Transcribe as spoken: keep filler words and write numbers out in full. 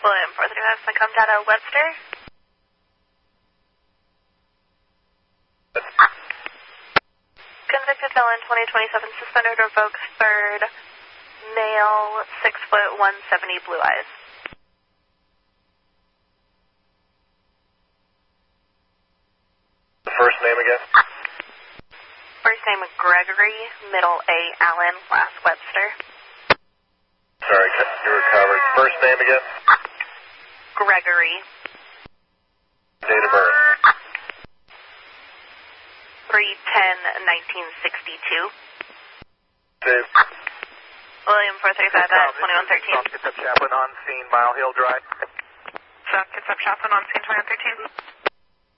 William four three five, Macomb Data, Webster. Convicted felon, twenty twenty-seven, suspended, revoked, third, male, six foot, one seventy, blue eyes. The first name again? First name Gregory, middle A, Allen, last Webster. Sorry, you recovered. First name again? Gregory. Date of birth? three ten nineteen sixty-two. Two. William four three five at twenty-one thirteen. South Kitsap Chaplain on scene, Mile Hill Drive. South Kitsap Chaplain on scene, twenty-one thirteen.